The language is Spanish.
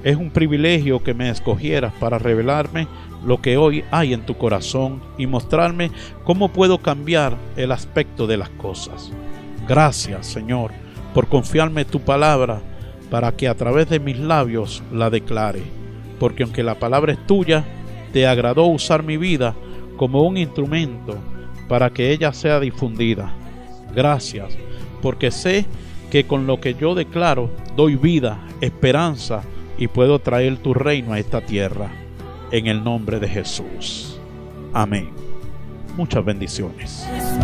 Es un privilegio que me escogieras para revelarme lo que hoy hay en tu corazón y mostrarme cómo puedo cambiar el aspecto de las cosas. Gracias, Señor, por confiarme tu palabra para que a través de mis labios la declare. Porque aunque la palabra es tuya, te agradó usar mi vida como un instrumento para que ella sea difundida. Gracias, porque sé que con lo que yo declaro doy vida, esperanza y puedo traer tu reino a esta tierra. En el nombre de Jesús. Amén. Muchas bendiciones.